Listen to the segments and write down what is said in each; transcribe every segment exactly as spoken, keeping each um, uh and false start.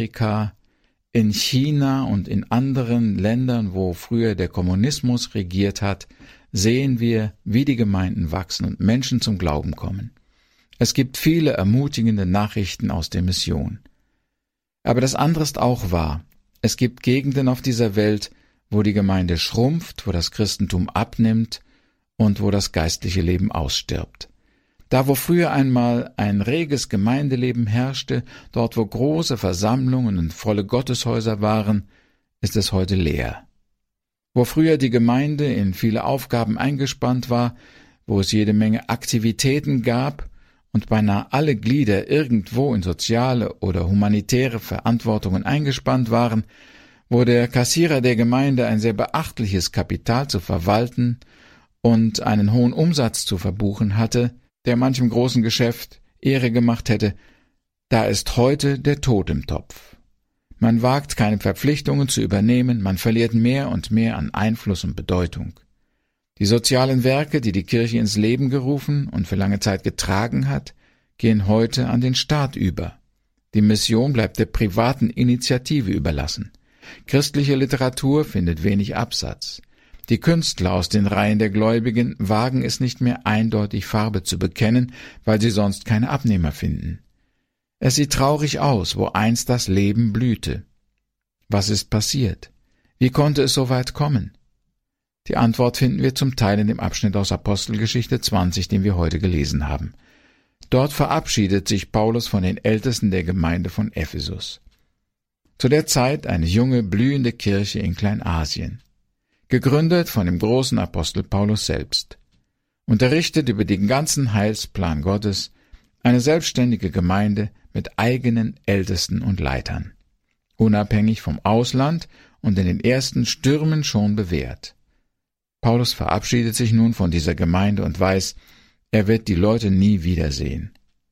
Amerika, in China und in anderen Ländern, wo früher der Kommunismus regiert hat, sehen wir, wie die Gemeinden wachsen und Menschen zum Glauben kommen. Es gibt viele ermutigende Nachrichten aus der Mission. Aber das andere ist auch wahr. Es gibt Gegenden auf dieser Welt, wo die Gemeinde schrumpft, wo das Christentum abnimmt und wo das geistliche Leben ausstirbt. Da, wo früher einmal ein reges Gemeindeleben herrschte, dort, wo große Versammlungen und volle Gotteshäuser waren, ist es heute leer. Wo früher die Gemeinde in viele Aufgaben eingespannt war, wo es jede Menge Aktivitäten gab und beinahe alle Glieder irgendwo in soziale oder humanitäre Verantwortungen eingespannt waren, wo der Kassierer der Gemeinde ein sehr beachtliches Kapital zu verwalten und einen hohen Umsatz zu verbuchen hatte, der manchem großen Geschäft Ehre gemacht hätte, da ist heute der Tod im Topf. Man wagt keine Verpflichtungen zu übernehmen, man verliert mehr und mehr an Einfluss und Bedeutung. Die sozialen Werke, die die Kirche ins Leben gerufen und für lange Zeit getragen hat, gehen heute an den Staat über. Die Mission bleibt der privaten Initiative überlassen. Christliche Literatur findet wenig Absatz. Die Künstler aus den Reihen der Gläubigen wagen es nicht mehr eindeutig Farbe zu bekennen, weil sie sonst keine Abnehmer finden. Es sieht traurig aus, wo einst das Leben blühte. Was ist passiert? Wie konnte es so weit kommen? Die Antwort finden wir zum Teil in dem Abschnitt aus Apostelgeschichte zwanzig, den wir heute gelesen haben. Dort verabschiedet sich Paulus von den Ältesten der Gemeinde von Ephesus. Zu der Zeit eine junge, blühende Kirche in Kleinasien, gegründet von dem großen Apostel Paulus selbst, unterrichtet über den ganzen Heilsplan Gottes, eine selbstständige Gemeinde mit eigenen Ältesten und Leitern, unabhängig vom Ausland und in den ersten Stürmen schon bewährt. Paulus verabschiedet sich nun von dieser Gemeinde und weiß, er wird die Leute nie wiedersehen.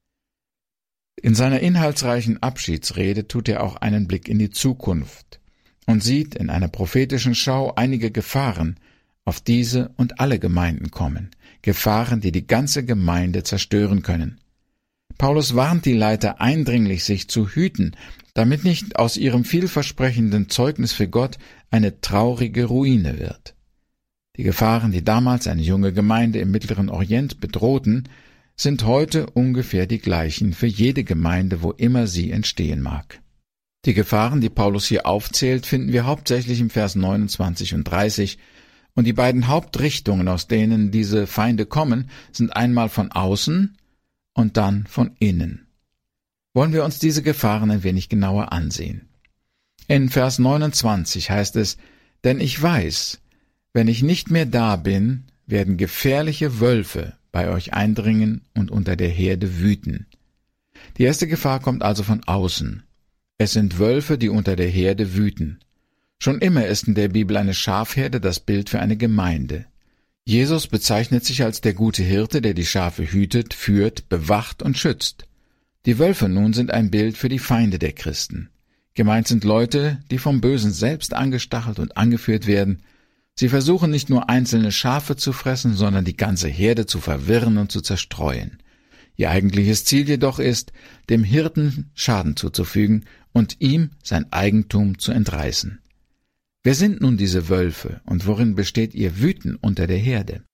In seiner inhaltsreichen Abschiedsrede tut er auch einen Blick in die Zukunft und sieht in einer prophetischen Schau einige Gefahren, auf diese und alle Gemeinden kommen, Gefahren, die die ganze Gemeinde zerstören können. Paulus warnt die Leiter eindringlich, sich zu hüten, damit nicht aus ihrem vielversprechenden Zeugnis für Gott eine traurige Ruine wird. Die Gefahren, die damals eine junge Gemeinde im Mittleren Orient bedrohten, sind heute ungefähr die gleichen für jede Gemeinde, wo immer sie entstehen mag. Die Gefahren, die Paulus hier aufzählt, finden wir hauptsächlich im Vers neunundzwanzig und dreißig, und die beiden Hauptrichtungen, aus denen diese Feinde kommen, sind einmal von außen und dann von innen. Wollen wir uns diese Gefahren ein wenig genauer ansehen. In Vers neunundzwanzig heißt es, »Denn ich weiß, wenn ich nicht mehr da bin, werden gefährliche Wölfe bei euch eindringen und unter der Herde wüten.« Die erste Gefahr kommt also von außen. Es sind Wölfe, die unter der Herde wüten. Schon immer ist in der Bibel eine Schafherde das Bild für eine Gemeinde. Jesus bezeichnet sich als der gute Hirte, der die Schafe hütet, führt, bewacht und schützt. Die Wölfe nun sind ein Bild für die Feinde der Christen. Gemeint sind Leute, die vom Bösen selbst angestachelt und angeführt werden. Sie versuchen nicht nur einzelne Schafe zu fressen, sondern die ganze Herde zu verwirren und zu zerstreuen. Ihr eigentliches Ziel jedoch ist, dem Hirten Schaden zuzufügen und ihm sein Eigentum zu entreißen. Wer sind nun diese Wölfe und worin besteht ihr Wüten unter der Herde?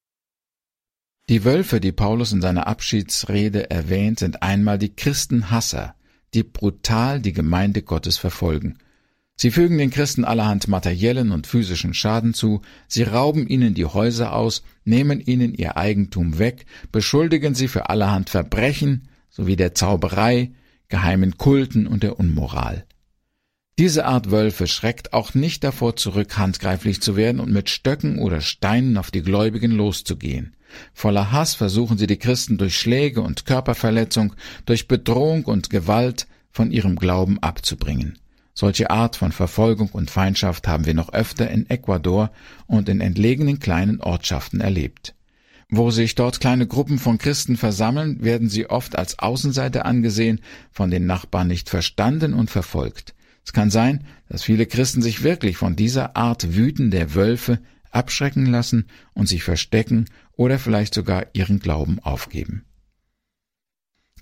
Die Wölfe, die Paulus in seiner Abschiedsrede erwähnt, sind einmal die Christenhasser, die brutal die Gemeinde Gottes verfolgen. Sie fügen den Christen allerhand materiellen und physischen Schaden zu, sie rauben ihnen die Häuser aus, nehmen ihnen ihr Eigentum weg, beschuldigen sie für allerhand Verbrechen sowie der Zauberei, geheimen Kulten und der Unmoral. Diese Art Wölfe schreckt auch nicht davor zurück, handgreiflich zu werden und mit Stöcken oder Steinen auf die Gläubigen loszugehen. Voller Hass versuchen sie die Christen durch Schläge und Körperverletzung, durch Bedrohung und Gewalt von ihrem Glauben abzubringen. Solche Art von Verfolgung und Feindschaft haben wir noch öfter in Ecuador und in entlegenen kleinen Ortschaften erlebt. Wo sich dort kleine Gruppen von Christen versammeln, werden sie oft als Außenseiter angesehen, von den Nachbarn nicht verstanden und verfolgt. Es kann sein, dass viele Christen sich wirklich von dieser Art Wüten der Wölfe abschrecken lassen und sich verstecken oder vielleicht sogar ihren Glauben aufgeben.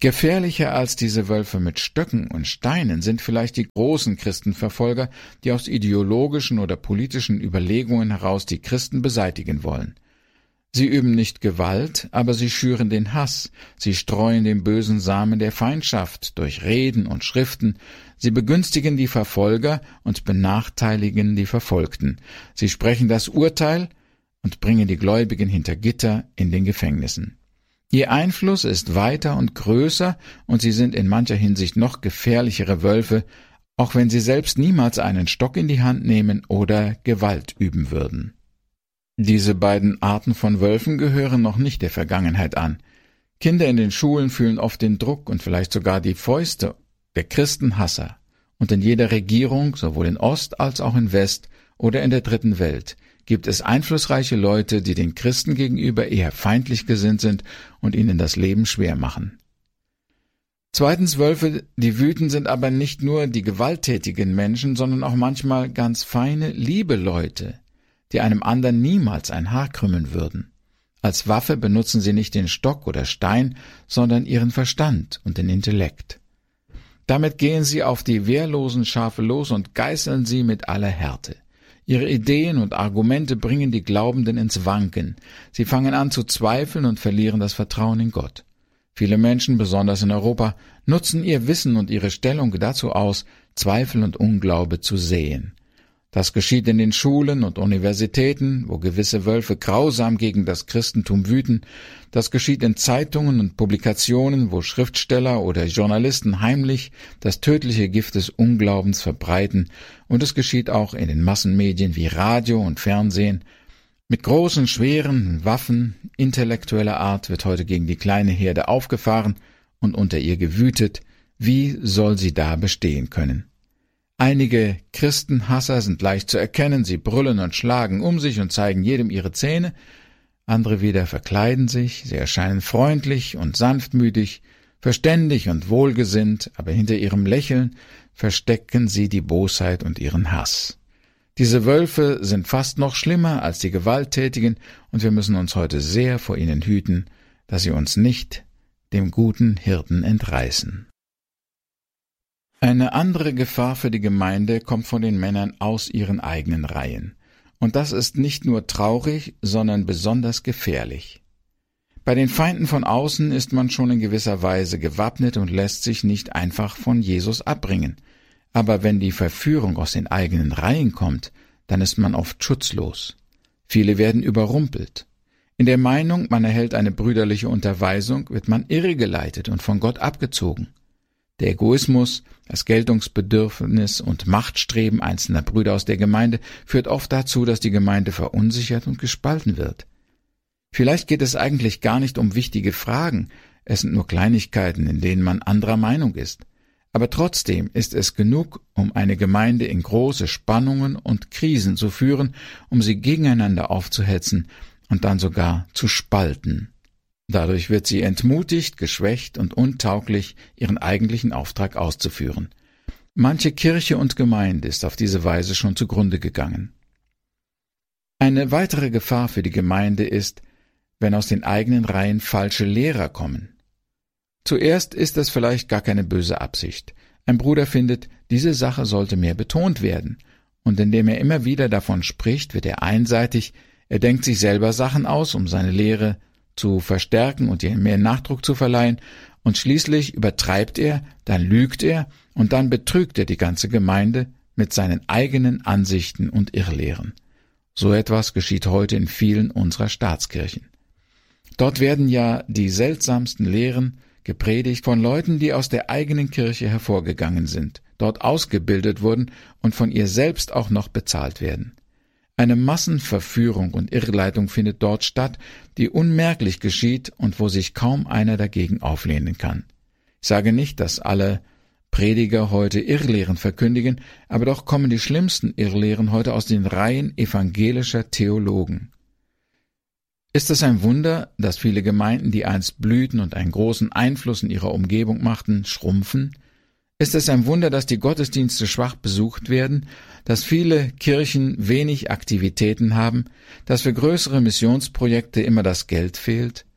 Gefährlicher als diese Wölfe mit Stöcken und Steinen sind vielleicht die großen Christenverfolger, die aus ideologischen oder politischen Überlegungen heraus die Christen beseitigen wollen. Sie üben nicht Gewalt, aber sie schüren den Hass, sie streuen den bösen Samen der Feindschaft durch Reden und Schriften, sie begünstigen die Verfolger und benachteiligen die Verfolgten, sie sprechen das Urteil und bringen die Gläubigen hinter Gitter in den Gefängnissen. Ihr Einfluss ist weiter und größer und sie sind in mancher Hinsicht noch gefährlichere Wölfe, auch wenn sie selbst niemals einen Stock in die Hand nehmen oder Gewalt üben würden. Diese beiden Arten von Wölfen gehören noch nicht der Vergangenheit an. Kinder in den Schulen fühlen oft den Druck und vielleicht sogar die Fäuste der Christenhasser. Und in jeder Regierung, sowohl in Ost als auch in West oder in der dritten Welt, gibt es einflussreiche Leute, die den Christen gegenüber eher feindlich gesinnt sind und ihnen das Leben schwer machen. Zweitens, Wölfe, die wüten, sind aber nicht nur die gewalttätigen Menschen, sondern auch manchmal ganz feine, liebe Leute, die einem anderen niemals ein Haar krümmen würden. Als Waffe benutzen sie nicht den Stock oder Stein, sondern ihren Verstand und den Intellekt. Damit gehen sie auf die wehrlosen Schafe los und geißeln sie mit aller Härte. Ihre Ideen und Argumente bringen die Glaubenden ins Wanken. Sie fangen an zu zweifeln und verlieren das Vertrauen in Gott. Viele Menschen, besonders in Europa, nutzen ihr Wissen und ihre Stellung dazu aus, Zweifel und Unglaube zu säen. Das geschieht in den Schulen und Universitäten, wo gewisse Wölfe grausam gegen das Christentum wüten. Das geschieht in Zeitungen und Publikationen, wo Schriftsteller oder Journalisten heimlich das tödliche Gift des Unglaubens verbreiten. Und es geschieht auch in den Massenmedien wie Radio und Fernsehen. Mit großen, schweren Waffen intellektueller Art wird heute gegen die kleine Herde aufgefahren und unter ihr gewütet. Wie soll sie da bestehen können? Einige Christenhasser sind leicht zu erkennen, sie brüllen und schlagen um sich und zeigen jedem ihre Zähne. Andere wieder verkleiden sich, sie erscheinen freundlich und sanftmütig, verständig und wohlgesinnt, aber hinter ihrem Lächeln verstecken sie die Bosheit und ihren Hass. Diese Wölfe sind fast noch schlimmer als die Gewalttätigen, und wir müssen uns heute sehr vor ihnen hüten, dass sie uns nicht dem guten Hirten entreißen. Eine andere Gefahr für die Gemeinde kommt von den Männern aus ihren eigenen Reihen. Und das ist nicht nur traurig, sondern besonders gefährlich. Bei den Feinden von außen ist man schon in gewisser Weise gewappnet und lässt sich nicht einfach von Jesus abbringen. Aber wenn die Verführung aus den eigenen Reihen kommt, dann ist man oft schutzlos. Viele werden überrumpelt. In der Meinung, man erhält eine brüderliche Unterweisung, wird man irregeleitet und von Gott abgezogen. Der Egoismus, das Geltungsbedürfnis und Machtstreben einzelner Brüder aus der Gemeinde führt oft dazu, dass die Gemeinde verunsichert und gespalten wird. Vielleicht geht es eigentlich gar nicht um wichtige Fragen, es sind nur Kleinigkeiten, in denen man anderer Meinung ist. Aber trotzdem ist es genug, um eine Gemeinde in große Spannungen und Krisen zu führen, um sie gegeneinander aufzuhetzen und dann sogar zu spalten. Dadurch wird sie entmutigt, geschwächt und untauglich, ihren eigentlichen Auftrag auszuführen. Manche Kirche und Gemeinde ist auf diese Weise schon zugrunde gegangen. Eine weitere Gefahr für die Gemeinde ist, wenn aus den eigenen Reihen falsche Lehrer kommen. Zuerst ist es vielleicht gar keine böse Absicht. Ein Bruder findet, diese Sache sollte mehr betont werden, und indem er immer wieder davon spricht, wird er einseitig, er denkt sich selber Sachen aus, um seine Lehre zu verstärken und ihr mehr Nachdruck zu verleihen, und schließlich übertreibt er, dann lügt er und dann betrügt er die ganze Gemeinde mit seinen eigenen Ansichten und Irrlehren. So etwas geschieht heute in vielen unserer Staatskirchen. Dort werden ja die seltsamsten Lehren gepredigt von Leuten, die aus der eigenen Kirche hervorgegangen sind, dort ausgebildet wurden und von ihr selbst auch noch bezahlt werden. Eine Massenverführung und Irrleitung findet dort statt, die unmerklich geschieht und wo sich kaum einer dagegen auflehnen kann. Ich sage nicht, dass alle Prediger heute Irrlehren verkündigen, aber doch kommen die schlimmsten Irrlehren heute aus den Reihen evangelischer Theologen. Ist es ein Wunder, dass viele Gemeinden, die einst blühten und einen großen Einfluss in ihrer Umgebung machten, schrumpfen? Ist es ein Wunder, dass die Gottesdienste schwach besucht werden, dass viele Kirchen wenig Aktivitäten haben, dass für größere Missionsprojekte immer das Geld fehlt?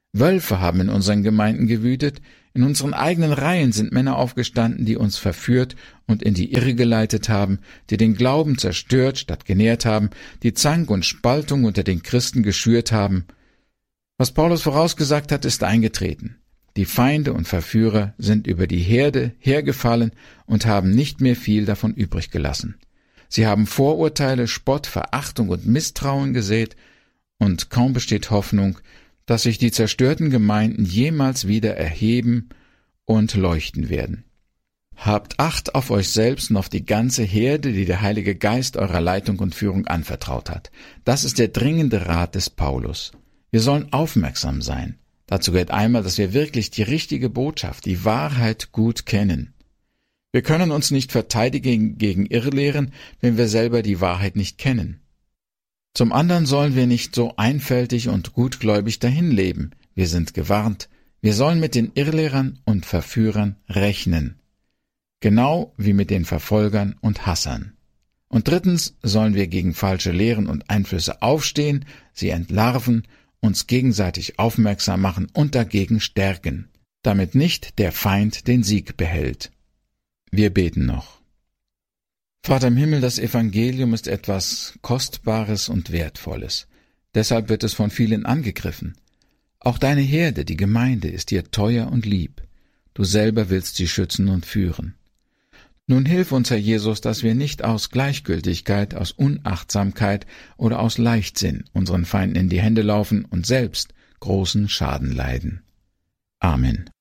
Wölfe haben in unseren Gemeinden gewütet, in unseren eigenen Reihen sind Männer aufgestanden, die uns verführt und in die Irre geleitet haben, die den Glauben zerstört statt genährt haben, die Zank und Spaltung unter den Christen geschürt haben. Was Paulus vorausgesagt hat, ist eingetreten. Die Feinde und Verführer sind über die Herde hergefallen und haben nicht mehr viel davon übrig gelassen. Sie haben Vorurteile, Spott, Verachtung und Misstrauen gesät, und kaum besteht Hoffnung, dass sich die zerstörten Gemeinden jemals wieder erheben und leuchten werden. Habt Acht auf euch selbst und auf die ganze Herde, die der Heilige Geist eurer Leitung und Führung anvertraut hat. Das ist der dringende Rat des Paulus. Wir sollen aufmerksam sein. Dazu gehört einmal, dass wir wirklich die richtige Botschaft, die Wahrheit gut kennen. Wir können uns nicht verteidigen gegen Irrlehren, wenn wir selber die Wahrheit nicht kennen. Zum anderen sollen wir nicht so einfältig und gutgläubig dahinleben. Wir sind gewarnt, wir sollen mit den Irrlehrern und Verführern rechnen. Genau wie mit den Verfolgern und Hassern. Und drittens sollen wir gegen falsche Lehren und Einflüsse aufstehen, sie entlarven, uns gegenseitig aufmerksam machen und dagegen stärken, damit nicht der Feind den Sieg behält. Wir beten noch. Vater im Himmel, das Evangelium ist etwas Kostbares und Wertvolles. Deshalb wird es von vielen angegriffen. Auch deine Herde, die Gemeinde, ist dir teuer und lieb. Du selber willst sie schützen und führen. Nun hilf uns, Herr Jesus, dass wir nicht aus Gleichgültigkeit, aus Unachtsamkeit oder aus Leichtsinn unseren Feinden in die Hände laufen und selbst großen Schaden leiden. Amen.